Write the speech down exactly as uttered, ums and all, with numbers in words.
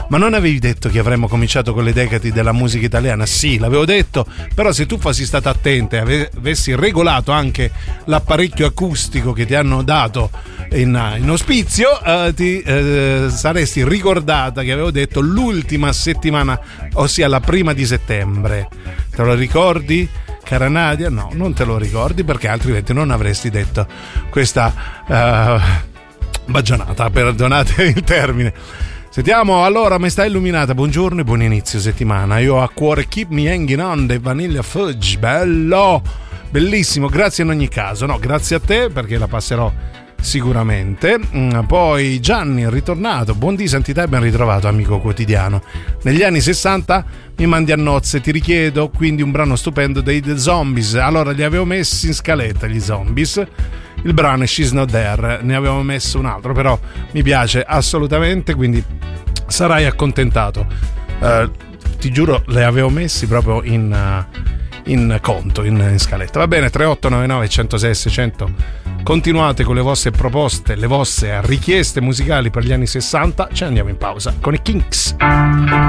ma non avevi detto che avremmo cominciato con le decadi della musica italiana? Sì, l'avevo detto, però se tu fossi stata attenta e avessi regolato anche l'apparecchio acustico che ti hanno dato in, in ospizio, eh, ti eh, saresti ricordata che avevo detto l'ultima settimana, ossia la prima di settembre. Te lo ricordi, cara Nadia? No, non te lo ricordi, perché altrimenti non avresti detto questa uh, baggianata, perdonate il termine. Sentiamo allora Maestà Illuminata, buongiorno e buon inizio settimana. Io ho a cuore Keep Me Hanging On dei Vanilla Fudge, bello, bellissimo, grazie in ogni caso, no, grazie a te perché la passerò sicuramente. Poi Gianni è ritornato, buon di santità e ben ritrovato amico quotidiano. Negli anni sessanta mi mandi a nozze, ti richiedo quindi un brano stupendo dei The Zombies. Allora li avevo messi in scaletta gli Zombies, il brano è She's Not There, ne avevo messo un altro, però mi piace assolutamente, quindi sarai accontentato. Uh, ti giuro, le avevo messi proprio in, uh, in conto, in, in scaletta. Va bene, tre otto nove nove uno zero sei seicento. Continuate con le vostre proposte, le vostre richieste musicali per gli anni sessanta. Ci andiamo in pausa con i Kinks.